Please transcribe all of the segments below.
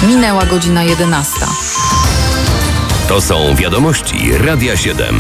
Minęła godzina 11. To są wiadomości Radia 7.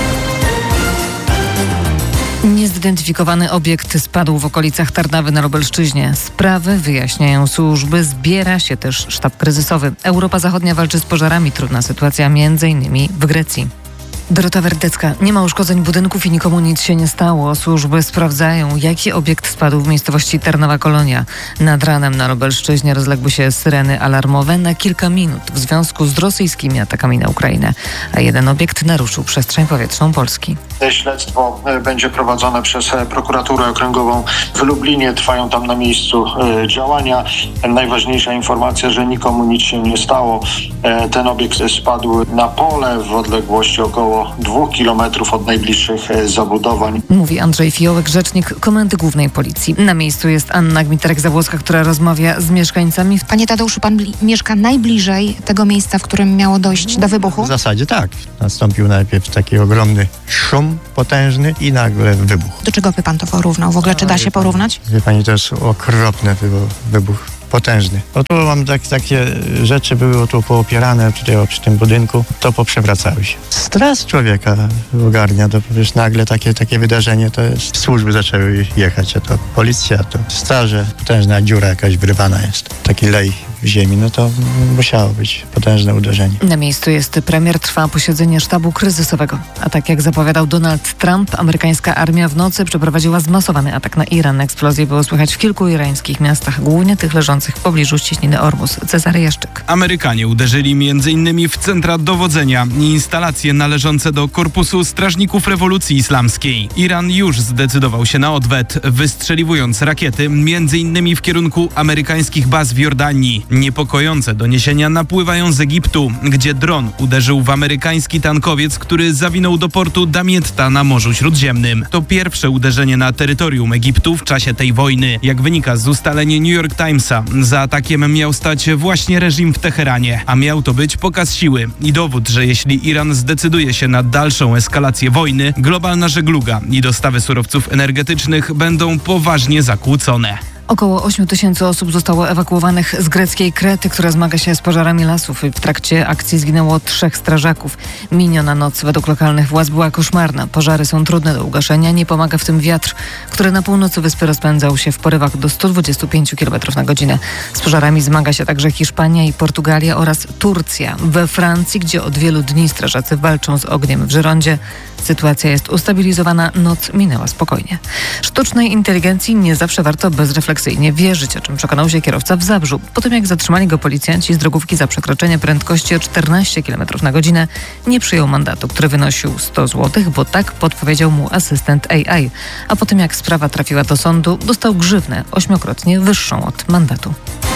Niezidentyfikowany obiekt spadł w okolicach Tarnawy na Lubelszczyźnie. Sprawy wyjaśniają służby, zbiera się też sztab kryzysowy. Europa Zachodnia walczy z pożarami. Trudna sytuacja m.in. w Grecji. Dorota Werdecka. Nie ma uszkodzeń budynków i nikomu nic się nie stało. Służby sprawdzają, jaki obiekt spadł w miejscowości Tarnowa Kolonia. Nad ranem na Lubelszczyźnie rozległy się syreny alarmowe na kilka minut w związku z rosyjskimi atakami na Ukrainę, a jeden obiekt naruszył przestrzeń powietrzną Polski. Śledztwo będzie prowadzone przez prokuraturę okręgową w Lublinie. Trwają tam na miejscu działania. Najważniejsza informacja, że nikomu nic się nie stało. Ten obiekt spadł na pole w odległości około 2 kilometrów od najbliższych zabudowań. Mówi Andrzej Fiołek, rzecznik Komendy Głównej Policji. Na miejscu jest Anna Gmiterek-Zabłocka, która rozmawia z mieszkańcami. Panie Tadeuszu, pan mieszka najbliżej tego miejsca, w którym miało dojść do wybuchu? W zasadzie tak. Nastąpił najpierw taki ogromny szum potężny i nagle wybuch. Do czego by pan to porównał? W ogóle czy da się porównać? Wie pani, to jest okropny wybuch. Potężny. Tu mam takie rzeczy były tu poopierane tutaj przy tym budynku, to poprzewracały się. Stres człowieka ogarnia, to przecież nagle takie wydarzenie, to jest, służby zaczęły jechać, a to policja, to straże, potężna dziura jakaś wyrwana jest, taki lej w ziemi, no to musiało być potężne uderzenie. Na miejscu jest premier, trwa posiedzenie sztabu kryzysowego. A tak jak zapowiadał Donald Trump, amerykańska armia w nocy przeprowadziła zmasowany atak na Iran. Eksplozje było słychać w kilku irańskich miastach, głównie tych leżących w pobliżu ścieśniny Ormus. Cezary Jaszczyk. Amerykanie uderzyli m.in. w centra dowodzenia i instalacje należące do Korpusu Strażników Rewolucji Islamskiej. Iran już zdecydował się na odwet, wystrzeliwując rakiety m.in. w kierunku amerykańskich baz w Jordanii. Niepokojące doniesienia napływają z Egiptu, gdzie dron uderzył w amerykański tankowiec, który zawinął do portu Damietta na Morzu Śródziemnym. To pierwsze uderzenie na terytorium Egiptu w czasie tej wojny. Jak wynika z ustaleń New York Timesa, za atakiem miał stać właśnie reżim w Teheranie, a miał to być pokaz siły i dowód, że jeśli Iran zdecyduje się na dalszą eskalację wojny, globalna żegluga i dostawy surowców energetycznych będą poważnie zakłócone. Około 8 000 osób zostało ewakuowanych z greckiej Krety, która zmaga się z pożarami lasów. W trakcie akcji zginęło 3 strażaków. Miniona noc według lokalnych władz była koszmarna. Pożary są trudne do ugaszenia. Nie pomaga w tym wiatr, który na północy wyspy rozpędzał się w porywach do 125 km na godzinę. Z pożarami zmaga się także Hiszpania i Portugalia oraz Turcja. We Francji, gdzie od wielu dni strażacy walczą z ogniem w Żyrondzie, sytuacja jest ustabilizowana, noc minęła spokojnie. Sztucznej inteligencji nie zawsze warto bezrefleksyjnie wierzyć, o czym przekonał się kierowca w Zabrzu. Po tym jak zatrzymali go policjanci z drogówki za przekroczenie prędkości o 14 km na godzinę, nie przyjął mandatu, który wynosił 100 zł, bo tak podpowiedział mu asystent AI. A po tym jak sprawa trafiła do sądu, dostał grzywnę 8-krotnie wyższą od mandatu.